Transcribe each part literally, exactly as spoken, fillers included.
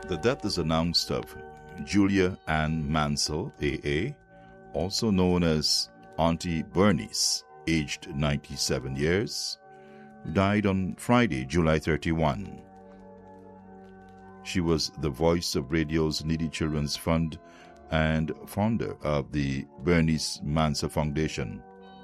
The death is announced of Julia Ann Mansell, A A, also known as Auntie Bernice, aged ninety-seven years, who died on Friday, July thirty-first. She was the voice of radio's Needy Children's Fund and founder of the Bernice Mansell Foundation.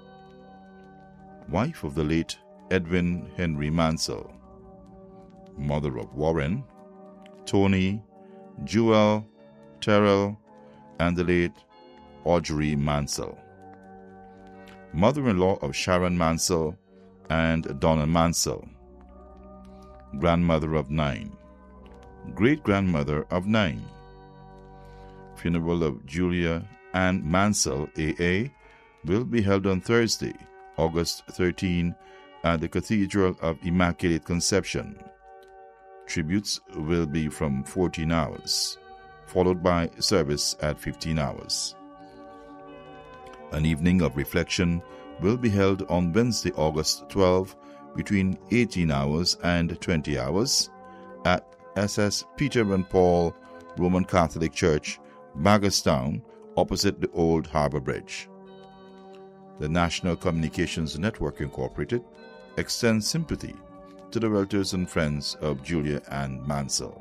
Wife of the late Edwin Henry Mansell, mother of Warren, Tony, Jewel, Terrell, and the late Audrey Mansell. Mother-in-law of Sharon Mansell and Donna Mansell. Grandmother of nine. Great-grandmother of nine. Funeral of Julia Ann Mansell, A A, will be held on Thursday, August thirteenth, at the Cathedral of Immaculate Conception. Tributes will be from fourteen hours, followed by service at fifteen hours. An evening of reflection will be held on Wednesday, August twelfth, between eighteen hours and twenty hours at S S Peter and Paul Roman Catholic Church, Baggerstown, opposite the Old Harbor Bridge. The National Communications Network Incorporated extends sympathy to the relatives and friends of Julia Ann Mansell.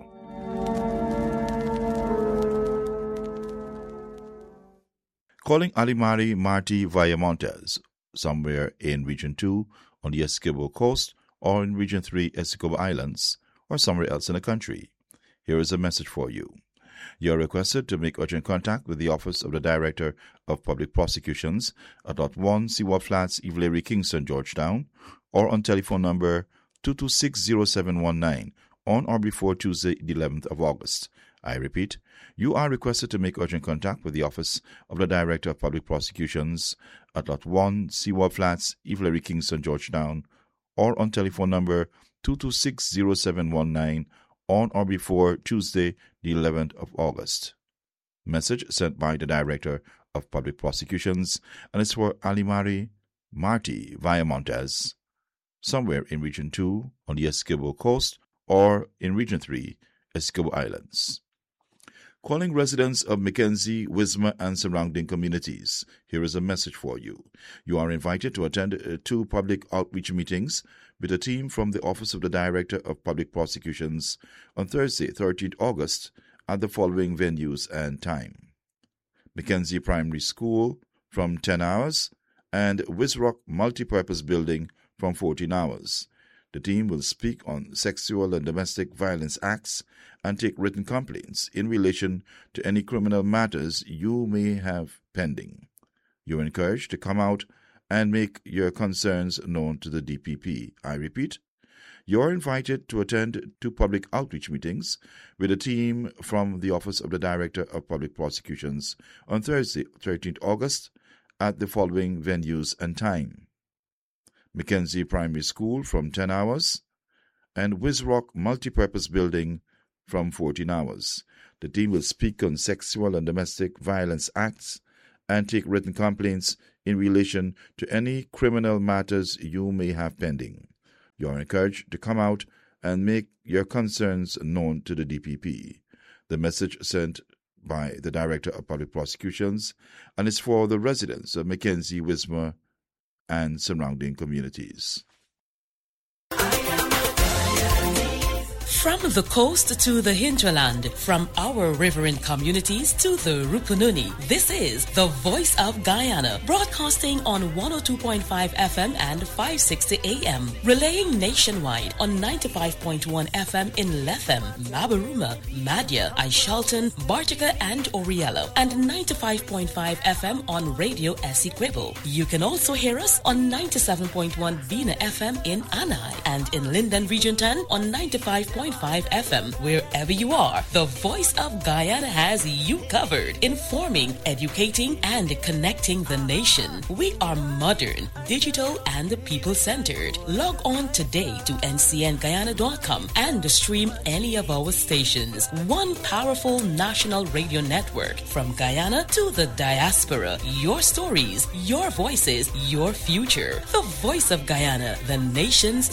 Calling Alimari Marty Villamontes, somewhere in Region two on the Essequibo Coast or in Region three Essequibo Islands or somewhere else in the country. Here is a message for you. You are requested to make urgent contact with the Office of the Director of Public Prosecutions at Lot one Seaward Flats, Evelary, Kingston, Georgetown, or on telephone number two two six zero seven one nine on or before Tuesday, the eleventh of August. I repeat, you are requested to make urgent contact with the Office of the Director of Public Prosecutions at Lot one Seaward Flats, Evelary, Kingston, Georgetown, or on telephone number two two six zero seven one nine on or before Tuesday, the eleventh of August. Message sent by the Director of Public Prosecutions, and it's for Alimari Marty Villamontes, somewhere in Region two on the Essequibo Coast or in Region three Essequibo Islands. Calling residents of Mackenzie, Wismar, and surrounding communities, here is a message for you. You are invited to attend uh, two public outreach meetings with a team from the Office of the Director of Public Prosecutions on Thursday, thirteenth of August, at the following venues and time. Mackenzie Primary School from ten hours and Wisrock Multipurpose Building from fourteen hours. The team will speak on sexual and domestic violence acts and take written complaints in relation to any criminal matters you may have pending. You are encouraged to come out and make your concerns known to the D P P. I repeat, you are invited to attend two public outreach meetings with a team from the Office of the Director of Public Prosecutions on Thursday, thirteenth of August, at the following venues and time. Mackenzie Primary School from ten hours, and Wisrock Multipurpose Building from fourteen hours. The team will speak on sexual and domestic violence acts and take written complaints in relation to any criminal matters you may have pending. You are encouraged to come out and make your concerns known to the D P P. The message sent by the Director of Public Prosecutions, and is for the residents of Mackenzie, Wismar, and surrounding communities. From the coast to the hinterland, from our riverine communities to the Rupununi, this is the Voice of Guyana, broadcasting on one oh two point five F M and five sixty A M, relaying nationwide on ninety-five point one F M in Lethem, Mabaruma, Madya, Aishalton, Bartica, and Oriello, and ninety-five point five F M on Radio Essequibo. You can also hear us on ninety-seven point one Vina F M in Anai, and in Linden Region ten on ninety-five point five F M. Wherever you are, the Voice of Guyana has you covered, informing, educating, and connecting the nation. We are modern, digital, and people-centered. Log on today to N C N Guyana dot com and stream any of our stations. One powerful national radio network from Guyana to the diaspora. Your stories, your voices, your future. The Voice of Guyana, the nation's